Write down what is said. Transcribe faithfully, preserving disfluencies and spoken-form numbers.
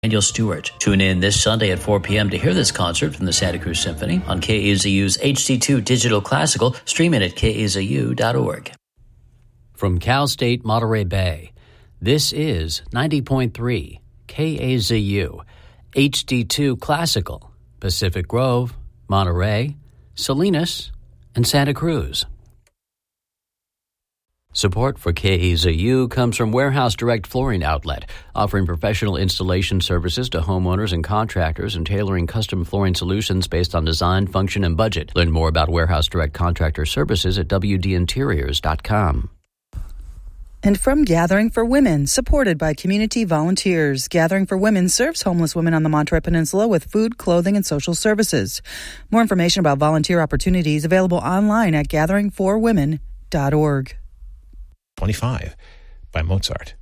Daniel Stewart. Tune in this Sunday at four p.m. to hear this concert from the Santa Cruz Symphony on K A Z U's H D two Digital Classical. Stream it at K A Z U dot org. From Cal State Monterey Bay, this is ninety point three K A Z U, H D two Classical, Pacific Grove, Monterey, Salinas, and Santa Cruz. Support for K A Z U comes from Warehouse Direct Flooring Outlet, offering professional installation services to homeowners and contractors and tailoring custom flooring solutions based on design, function, and budget. Learn more about Warehouse Direct Contractor Services at w d interiors dot com. And from Gathering for Women, supported by community volunteers. Gathering for Women serves homeless women on the Monterey Peninsula with food, clothing, and social services. More information about volunteer opportunities available online at gathering for women dot org. twenty-five by Mozart.